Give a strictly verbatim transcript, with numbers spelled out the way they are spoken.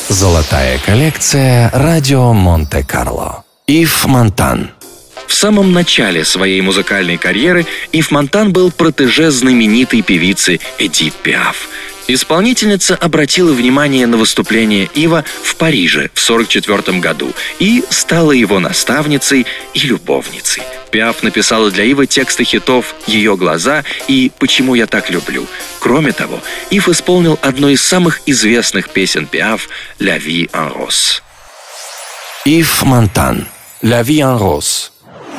Золотая коллекция «Радио Монте-Карло». Ив Монтан. В самом начале своей музыкальной карьеры Ив Монтан был протеже знаменитой певицы Эдит Пиаф. Исполнительница обратила внимание на выступление Ива в Париже в сорок четвёртом году и стала его наставницей и любовницей. Пиаф написала для Ива тексты хитов «Ее глаза» и «Почему я так люблю». Кроме того, Ив исполнил одну из самых известных песен Пиаф «La vie en rose». Ив Монтан. «La vie en rose».